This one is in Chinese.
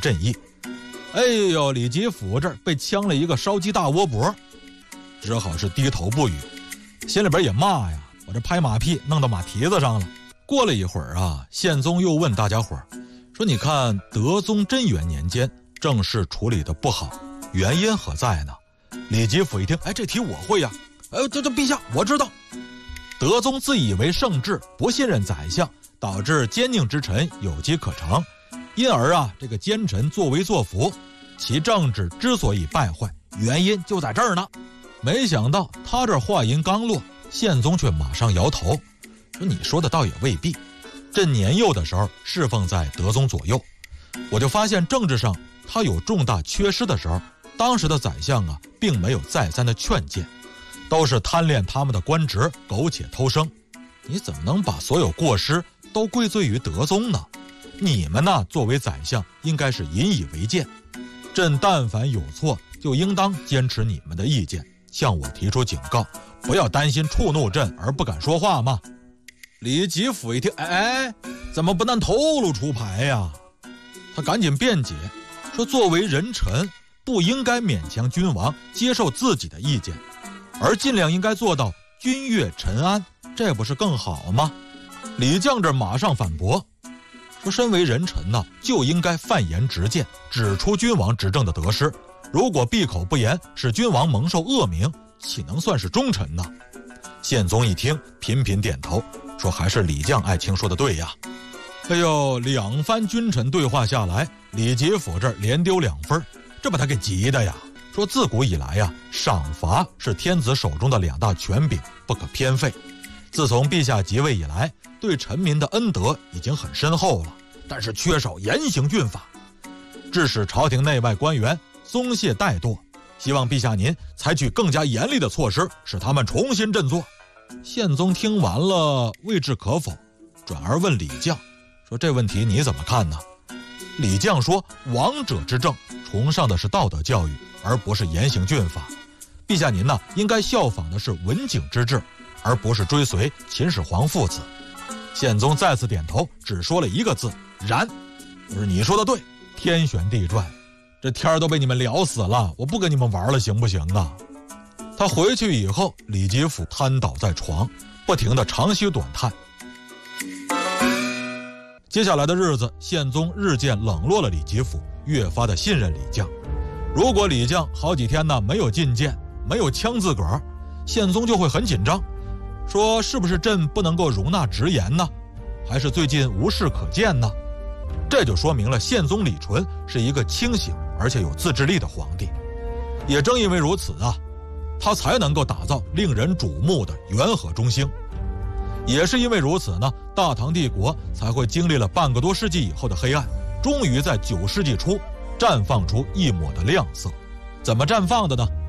阵役。哎呦，李吉甫这儿被呛了一个烧鸡大窝脖，只好是低头不语，心里边也骂呀，我这拍马屁弄到马蹄子上了。过了一会儿啊，宪宗又问大家伙儿说，你看德宗贞元年间政事处理的不好，原因何在呢？李吉甫一听，哎，这题我会呀，这陛下我知道，德宗自以为圣治，不信任宰相，导致奸佞之臣有机可乘，因而啊，这个奸臣作威作福，其政治之所以败坏，原因就在这儿呢。没想到他这话音刚落，宪宗却马上摇头，说你说的倒也未必，朕年幼的时候侍奉在德宗左右，我就发现政治上他有重大缺失的时候，当时的宰相啊，并没有再三的劝谏，都是贪恋他们的官职，苟且偷生。你怎么能把所有过失都归罪于德宗呢？你们呢，作为宰相，应该是引以为戒。朕但凡有错，就应当坚持你们的意见，向我提出警告，不要担心触怒朕而不敢说话嘛。李吉甫一听，怎么不但透露出牌呀？他赶紧辩解，说作为人臣，不应该勉强君王接受自己的意见，而尽量应该做到君悦臣安，这不是更好吗？李绛这马上反驳，说身为人臣呢，就应该犯言直谏，指出君王执政的得失，如果闭口不言，使君王蒙受恶名，岂能算是忠臣呢？宪宗一听，频频点头，说还是李绛爱卿说的对呀。哎呦，两番君臣对话下来，李吉甫这儿连丢2分，这把他给急的呀。说自古以来呀，赏罚是天子手中的2大权柄，不可偏废。自从陛下即位以来，对臣民的恩德已经很深厚了，但是缺少严刑峻法，致使朝廷内外官员松懈怠惰，希望陛下您采取更加严厉的措施，使他们重新振作。宪宗听完了未置可否，转而问李绛，说这问题你怎么看呢？李绛说，王者之政崇尚的是道德教育，而不是严刑峻法。陛下您呢，应该效仿的是文景之治，而不是追随秦始皇父子。宪宗再次点头，只说了一个字，然。就是你说的对，天旋地转，这天儿都被你们聊死了，我不跟你们玩了，行不行啊？他回去以后，李吉甫瘫倒在床，不停地长吁短叹。接下来的日子，宪宗日渐冷落了李吉甫，越发的信任李绛。如果李绛好几天呢没有进谏，没有呛自个儿，宪宗就会很紧张，说是不是朕不能够容纳直言呢？还是最近无事可见呢？这就说明了宪宗李纯是一个清醒而且有自制力的皇帝。也正因为如此啊，他才能够打造令人瞩目的元和中兴。也是因为如此呢，大唐帝国才会经历了半个多世纪以后的黑暗，终于在9世纪初绽放出一抹的亮色。怎么绽放的呢？